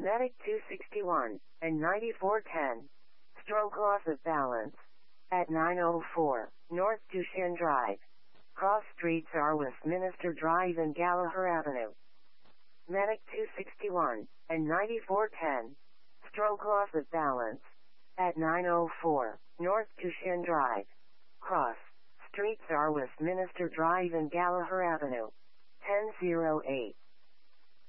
Medic 261 and 9410. Stroke loss of balance. At 904 North Dushan Drive. Cross streets are Westminster Drive and Gallagher Avenue. Medic 261 and 9410. Stroke loss of balance. At 904 North Dushan Drive. Cross streets are Westminster Drive and Gallagher Avenue. 1008.